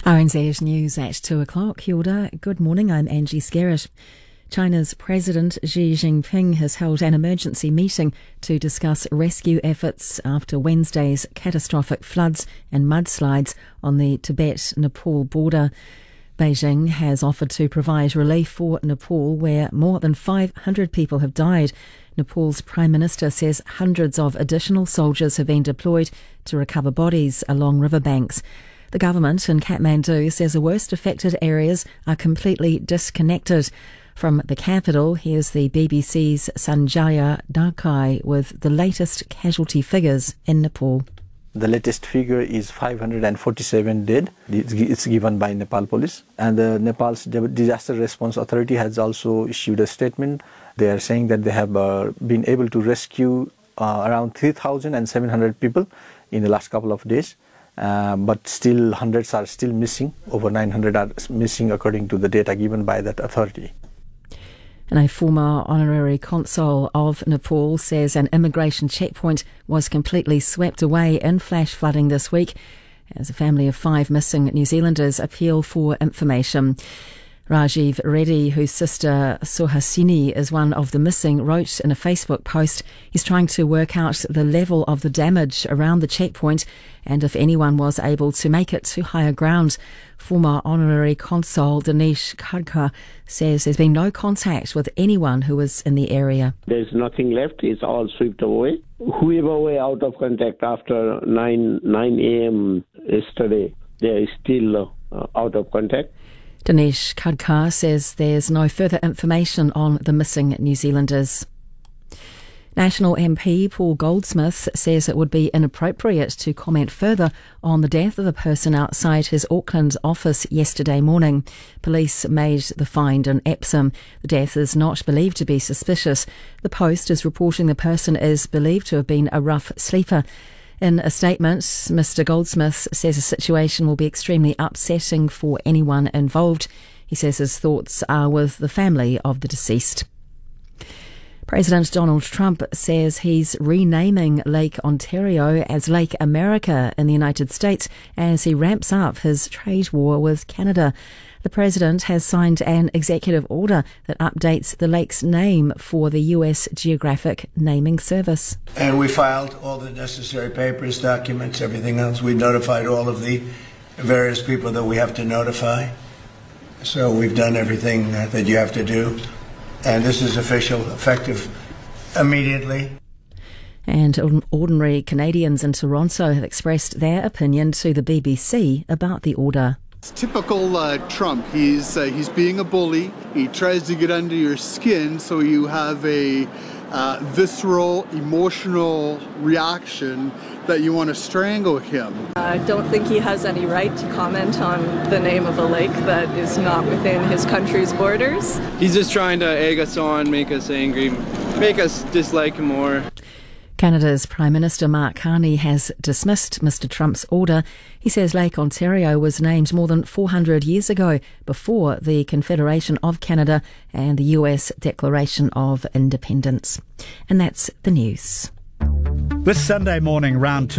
RNZ News at 2 o'clock. Kia ora. Good morning, I'm Angie Skerritt. China's President Xi Jinping has held an emergency meeting to discuss rescue efforts after Wednesday's catastrophic floods and mudslides on the Tibet-Nepal border. Beijing has offered to provide relief for Nepal, where more than 500 people have died. Nepal's Prime Minister says hundreds of additional soldiers have been deployed to recover bodies along riverbanks. The government in Kathmandu says the worst affected areas are completely disconnected. From the capital, here's the BBC's Sanjaya Darkai with the latest casualty figures in Nepal. The latest figure is 547 dead. It's given by Nepal police. And Nepal's Disaster Response Authority has also issued a statement. They are saying that they have been able to rescue around 3,700 people in the last couple of days. But still hundreds are still missing. Over 900 are missing according to the data given by that authority. And a former honorary consul of Nepal says an immigration checkpoint was completely swept away in flash flooding this week as a family of 5 missing New Zealanders appeal for information. Rajiv Reddy, whose sister Suhasini is one of the missing, wrote in a Facebook post he's trying to work out the level of the damage around the checkpoint and if anyone was able to make it to higher ground. Former honorary consul Dinesh Khadka says there's been no contact with anyone who was in the area. There's nothing left. It's all swept away. Whoever were out of contact after 9 a.m. yesterday, they are still out of contact. Dinesh Khadka says there's no further information on the missing New Zealanders. National MP Paul Goldsmith says it would be inappropriate to comment further on the death of a person outside his Auckland office yesterday morning. Police made the find in Epsom. The death is not believed to be suspicious. The Post is reporting the person is believed to have been a rough sleeper. In a statement, Mr Goldsmith says the situation will be extremely upsetting for anyone involved. He says his thoughts are with the family of the deceased. President Donald Trump says he's renaming Lake Ontario as Lake America in the United States as he ramps up his trade war with Canada. The president has signed an executive order that updates the lake's name for the US Geographic Naming Service. And we filed all the necessary papers, documents, everything else. We notified all of the various people that we have to notify. So we've done everything that you have to do. And this is official, effective immediately. And ordinary Canadians in Toronto have expressed their opinion to the BBC about the order. It's typical Trump. He's being a bully. He tries to get under your skin so you have a visceral, emotional reaction that you want to strangle him. I don't think he has any right to comment on the name of a lake that is not within his country's borders. He's just trying to egg us on, make us angry, make us dislike him more. Canada's Prime Minister Mark Carney has dismissed Mr Trump's order. He says Lake Ontario was named more than 400 years ago, before the Confederation of Canada and the US Declaration of Independence. And that's the news. This Sunday morning, round 2.